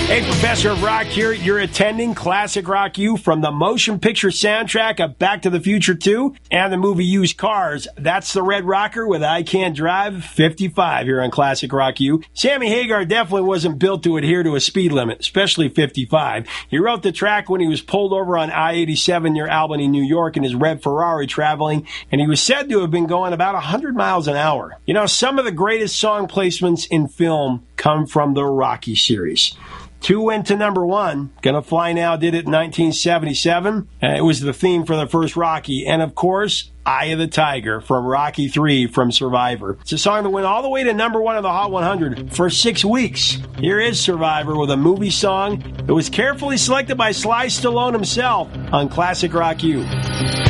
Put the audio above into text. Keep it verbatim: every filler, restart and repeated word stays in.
Hey, Professor of Rock here. You're attending Classic Rock U from the motion picture soundtrack of Back to the Future two and the movie Used Cars. That's the Red Rocker with I Can't Drive fifty-five here on Classic Rock U. Sammy Hagar definitely wasn't built to adhere to a speed limit, especially fifty-five. He wrote the track when he was pulled over on I eighty-seven near Albany, New York in his red Ferrari traveling, and he was said to have been going about one hundred miles an hour. You know, some of the greatest song placements in film come from the Rocky series. Two went to number one. Gonna Fly Now did it in nineteen seventy-seven. Uh, it was the theme for the first Rocky. And, of course, Eye of the Tiger from Rocky three from Survivor. It's a song that went all the way to number one of the Hot one hundred for six weeks. Here is Survivor with a movie song that was carefully selected by Sly Stallone himself on Classic Rock U.